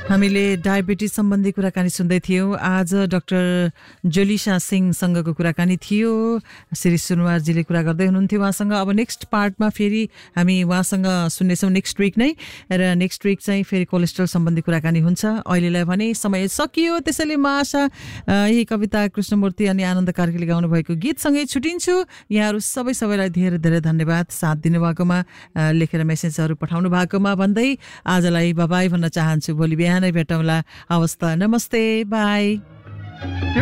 हामीले डायबिटिज सम्बन्धी कुराकानी सुन्दै थियौँ। आज डाक्टर जोलिसा सिंहसँगको कुराकानी थियो। श्री सुनवारजीले कुरा गर्दै हुनुहुन्थ्यो उहाँसँग। अब नेक्स्ट पार्टमा फेरि हामी उहाँसँग सुन्नेछौँ नेक्स्ट विक नै, र नेक्स्ट विक चाहिँ फेरि कोलेस्ट्रोल सम्बन्धी कुराकानी हुन्छ। अहिलेलाई भने समय सकियो, त्यसैले म आशा यही कविता कृष्णमूर्ति अनि आनन्द कार्कीले गाउनु भएको गीतसँगै छुटिन्छु। यहाँहरू सबैलाई धेरै धेरै धन्यवाद साथ दिनुभएकोमा, लेखेर मेसेजहरू पठाउनु भएकोमा भन्दै आजलाई बाबाई भन्न चाहन्छु। भोलि बिहानै भेटौँला। हवस् त, नमस्ते, बाई।